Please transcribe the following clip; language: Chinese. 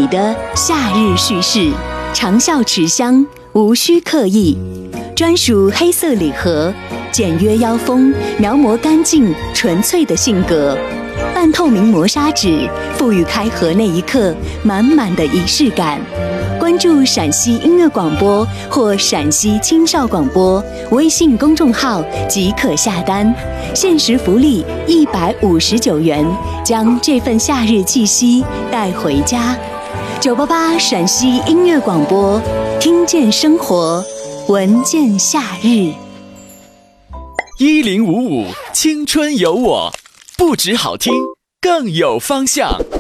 你的夏日叙事，长效持香，无需刻意，专属黑色礼盒，简约腰封，描摹干净纯粹的性格。半透明磨砂纸，赋予开盒那一刻满满的仪式感。关注陕西音乐广播或陕西青少广播微信公众号即可下单，限时福利159元，将这份夏日气息带回家。988陕西音乐广播，听见生活，闻见夏日。 1055青春有我，不止好听，更有方向。